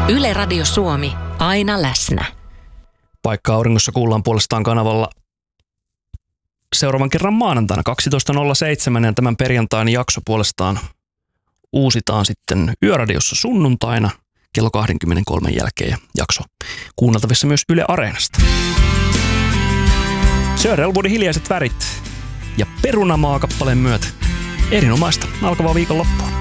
Yle Radio Suomi, aina läsnä. Paikka auringossa kuullaan puolestaan kanavalla seuraavan kerran maanantaina 12.07 ja tämän perjantain jakso puolestaan uusitaan sitten Yöradiossa sunnuntaina kello 23 jälkeen ja jakso kuunneltavissa myös Yle Areenasta. Sir Elwoodin Hiljaiset värit ja Perunamaa kappaleen myötä erinomaista alkavaa viikonloppua.